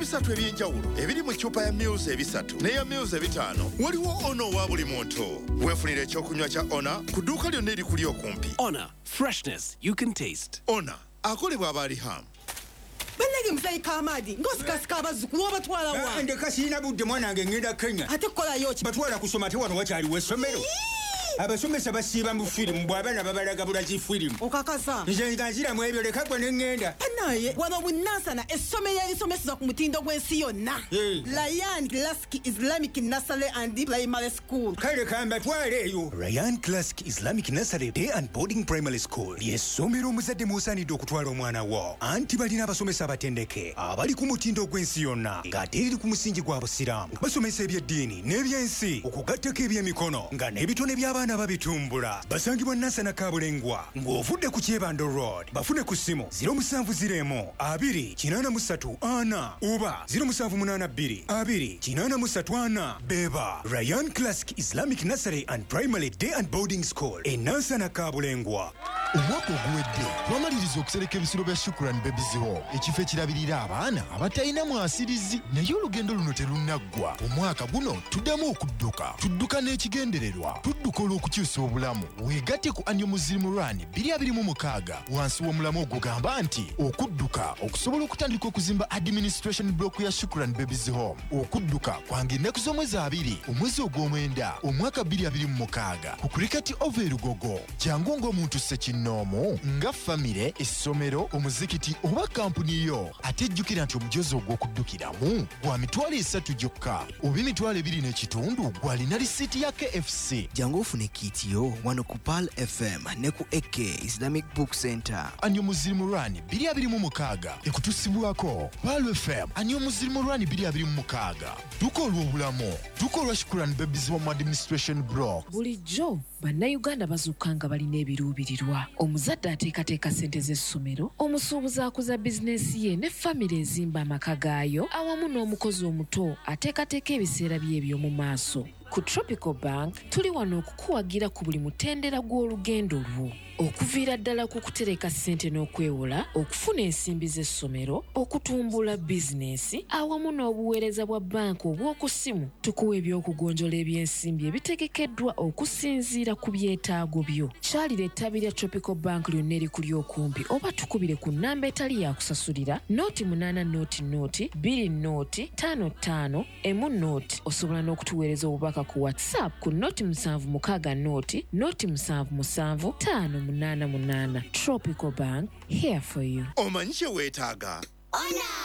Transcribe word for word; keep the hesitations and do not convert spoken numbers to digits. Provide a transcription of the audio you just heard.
ebisatu ebyenjawulo ebiri mu ccupa ya Mils ebisatu n'eya Mils ebitaano. Waliwo Ono wa buli muntu. Weefunire ekyokunywa kya Ona ku dduuka lyonna erikuli okumpi. Ona, freshness you can taste. Ona akolebwa Abaliham. Bannage musayi Kamadi ng'osikasika abazzukulu obatwala wa? Ndeka sirina budde mwanange ngenda Kenya. Ate kukolayo ki? Batwala kusoma te wano wakyaliwo essomero. Abasomesa basiiba mu firimu bw'abaana babalaga bulaki firimu. Okakasa. Nze nga nziramu ebyo leka gwe ne ŋŋenda. Naye wano Bunansana essomero erisomeseza ku mutindo gw'ensi yonna. Hey. Ryan Classic Islamic Nursery and Primary School. Kale kambatwale eyo. Ryan Classic Islamic Nursery Day and Boarding Primary School ly'essomero omuzadde mw'osaanidde okutwala omwana wo. Anti balina abasomesa abatendeke abali ku mutindo gw'ensi yonna ng'ate eriri ku musingi gwa busiraamu. Basomesa eby'eddiini n'ebyensi okugattako eby'emikono nga n'ebitone by'abaana babitumbula. Basangibwa Nansana Kabulengwa ng'ovudde ku Kyebando Road. Bafune ku ssimu ziro musanvu ziro emu abiri kinaana mu ssatu ana oba ziro musanvu munaana bbiri abiri kinaana mu ssatu ana. Beba Ryan Classic Islamic Nursery and Primary Day and Boarding School e Nansana Kabulengwa. Omwaka oguwedde twamaliriza okusereka ebisiro bya Shukran Babies Home, ekifo ekirabirira abaana abatalina mwasirizi. Naye olugendo luno terunaggwa. Omwaka guno tuddamu okudduka, tudduka n'ekigendererwa, tudduka olw'okukyusa obulamu. Weegatte ku Annual Muslim Run bbiri abiri mu mukaaga wansi w'omulamu ogugamba nti okudduka okusobola okutandika okuzimba administration block ya Shukran Babies Home. Okudduka kwange ennaku z'omwezi abiri omwezi ogw'omwenda omwaka bbiri abiri mu mukaaga ku Cricket Over e Lugogo. Jangu ng'omuntu ssekinnoomu nga famire, essomero, omuzikiti oba kampuni yo. Ate jjukira nti omujozi ogw'okuddukiramu gwa mitwalo esatu gyokka oba emitwalo ebiri n'ekitundu gw'alina lisiiti ya K F C. Jangu ofune kiiti yo wano ku Pearl F M ne ku A K Islamic Book Center. Annual Muslim Run bbiri abiri mu mukaaga ekutusibwako Pearl F M. Annual Muslim Run bbiri abiri mu mukaaga dduka olw'obulamu, dduka olwa Shukran Babies Home Administration Block. Bulijjo bannayuganda bazuuka nga balina ebiruubirirwa. Omuzadde ateekateeka ssente z'essomero, omusuubuzi akuza bizinensi ye ne famire ezimba amaka gaayo awamu n'omukozi omuto ateekateeka ebiseera bye eby'omu maaso. Ku Tropical Bank tuli wano okukuwagira ku buli mutendera gw'olugendo lwo. Okuviira ddala ku kutereka ssente n'okwewola, okufuna ensimbi z'essomero, okutumbula bizinensi awamu n'obuweereza bwa banka obw'oku ssimu. Tukuwa ebyokugonjola ebyensimbi ebitegekeddwa okusinziira ku byetaago byo. Kyalira ettabi lya Tropical Bank lyonna erikuli okumpi oba tukubire ku nnamba etali ya kusasulira nooti munaana nooti nooti bbiri nooti ttaano ttaano emu nooti. Osobola n'okutuweereza obubaka ku WhatsApp ku nooti musanvu mukaaga nooti nooti musanvu musanvu ttaano munaana munaana. Tropical Bank, here for you. Omanyi kye weetaaga? Ona!